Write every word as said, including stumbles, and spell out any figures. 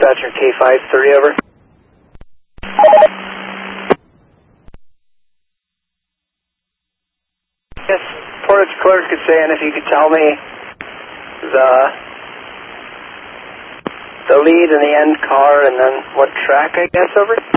dispatcher K five three, over. Yes, Portage clerk is saying if you could tell me the the lead and the end car and then what track, I guess, over.